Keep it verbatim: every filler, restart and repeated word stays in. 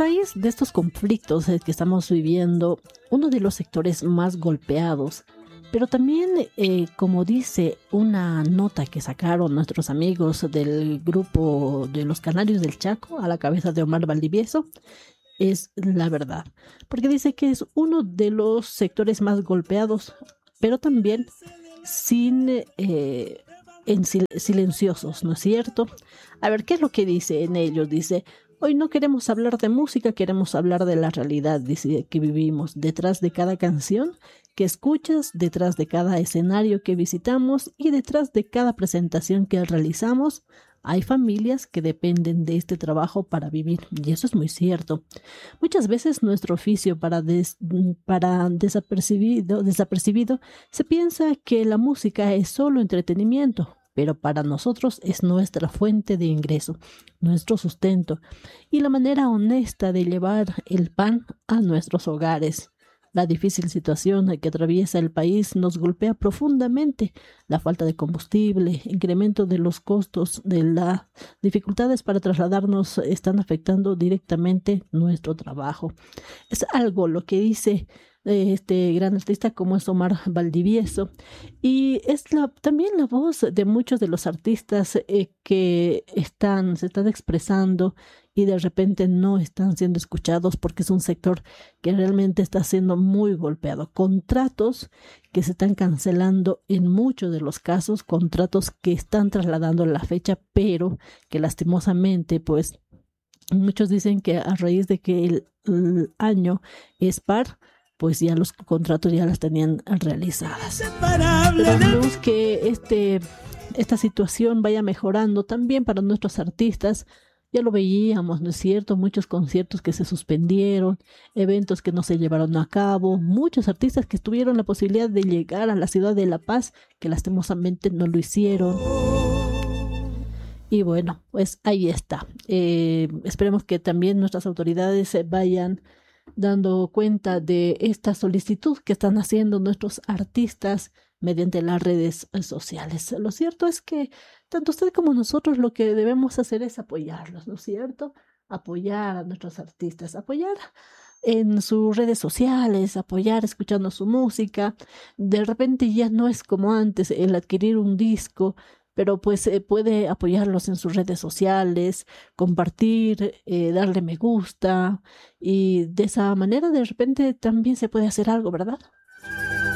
raíz de estos conflictos eh, que estamos viviendo, uno de los sectores más golpeados, pero también, eh, como dice una nota que sacaron nuestros amigos del grupo de los Canarios del Chaco, a la cabeza de Omar Valdivieso, es la verdad. Porque dice que es uno de los sectores más golpeados, pero también sin, eh, en sil- silenciosos, ¿no es cierto? A ver, ¿qué es lo que dice en ellos? Dice: hoy no queremos hablar de música, queremos hablar de la realidad, dice, que vivimos detrás de cada canción que escuchas, detrás de cada escenario que visitamos y detrás de cada presentación que realizamos. Hay familias que dependen de este trabajo para vivir, y eso es muy cierto. Muchas veces nuestro oficio para, des- para desapercibido, desapercibido se piensa que la música es solo entretenimiento, pero para nosotros es nuestra fuente de ingreso, nuestro sustento y la manera honesta de llevar el pan a nuestros hogares. La difícil situación que atraviesa el país nos golpea profundamente. La falta de combustible, incremento de los costos, de las dificultades para trasladarnos están afectando directamente nuestro trabajo. Es algo lo que dice eh, este gran artista como es Omar Valdivieso, y es la, también la voz de muchos de los artistas eh, que están, se están expresando y de repente no están siendo escuchados porque es un sector que realmente está siendo muy golpeado. Contratos que se están cancelando en muchos de los casos, contratos que están trasladando la fecha, pero que lastimosamente pues muchos dicen que a raíz de que el, el año es par, pues ya los contratos ya las tenían realizadas. Pero esperemos que este, esta situación vaya mejorando también para nuestros artistas. Ya lo veíamos, ¿no es cierto? Muchos conciertos que se suspendieron, eventos que no se llevaron a cabo, muchos artistas que tuvieron la posibilidad de llegar a la ciudad de La Paz, que lastimosamente no lo hicieron. Y bueno, pues ahí está. Eh, esperemos que también nuestras autoridades se vayan dando cuenta de esta solicitud que están haciendo nuestros artistas mediante las redes sociales. Lo cierto es que tanto usted como nosotros lo que debemos hacer es apoyarlos, ¿no es cierto? Apoyar a nuestros artistas, apoyar en sus redes sociales, apoyar escuchando su música. De repente ya no es como antes el adquirir un disco, pero pues eh, puede apoyarlos en sus redes sociales, compartir, eh, darle me gusta, y de esa manera de repente también se puede hacer algo, ¿verdad?